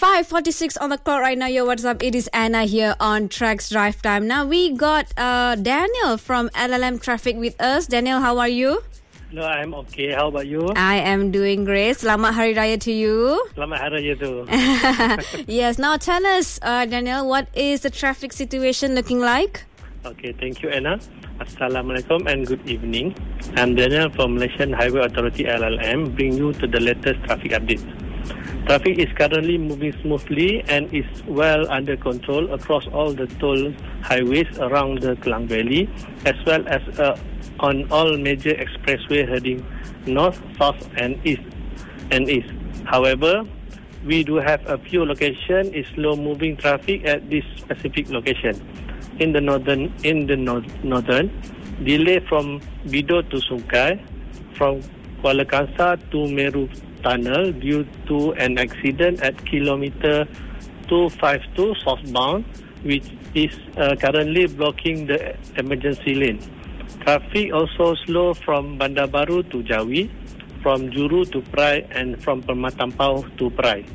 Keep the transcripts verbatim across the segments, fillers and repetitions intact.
five forty-six on the clock right now. Yo, what's up? It is Anna here on Tracks Drive Time. Now we got uh, Daniel from L L M Traffic with us. Daniel, how are you? No, I'm okay. How about you? I am doing great. Selamat Hari Raya to you. Selamat Hari Raya too. Yes, now tell us, uh, Daniel, what is the traffic situation looking like? Okay, thank you, Anna. Assalamualaikum and good evening. I'm Daniel from Malaysian Highway Authority L L M, bring you to the latest traffic updates. Traffic is currently moving smoothly and is well under control across all the toll highways around the Klang Valley, as well as uh, on all major expressway heading north, south and east and east. However, we do have a few locations is slow moving traffic at this specific location. In the northern in the north, northern, delay from Bido to Sungai, from Kuala Kangsar to Meru Tunnel due to an accident at kilometer two fifty-two southbound, which is uh, currently blocking the emergency lane. Traffic also slow from Bandar Baru to Jawi, from Juru to Perai and from Permatampau to Perai.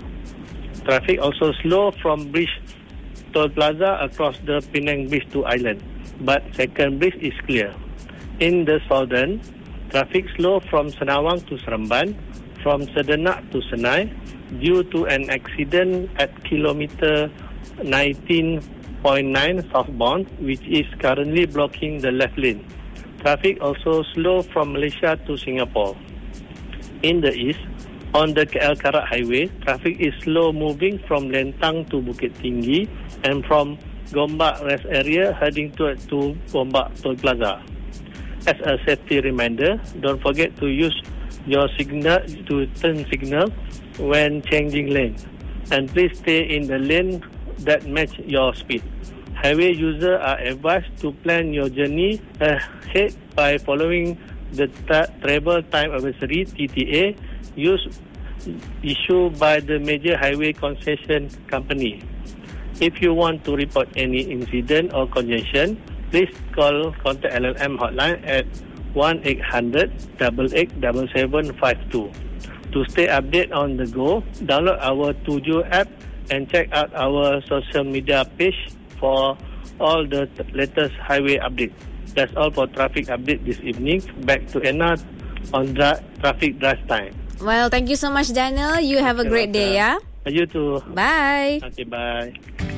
Traffic also slow from Bridge Toll Plaza across the Penang Bridge to Island, but second bridge is clear. In the southern, traffic slow from Senawang to Seremban, from Sedenak to Senai, due to an accident at kilometer nineteen point nine southbound, which is currently blocking the left lane. Traffic also slow from Malaysia to Singapore. In the east, on the K L Karak Highway, traffic is slow moving from Lentang to Bukit Tinggi and from Gombak Rest Area heading to, to Gombak Toll Plaza. As a safety reminder, don't forget to use your signal to turn signal when changing lane, and please stay in the lane that match your speed. Highway users are advised to plan your journey ahead by following the ta- travel time advisory T T A used issued by the major highway concession company. If you want to report any incident or congestion, please call contact L L M hotline at one eight hundred, eight eight seven seven five two. To stay updated on the go, download our Tuju app and check out our social media page for all the t- latest highway updates. That's all for traffic update this evening. Back to Anna on dra- traffic drive time. Well, thank you so much, Daniel. You have a great day, yeah? You too. Bye. Okay, bye.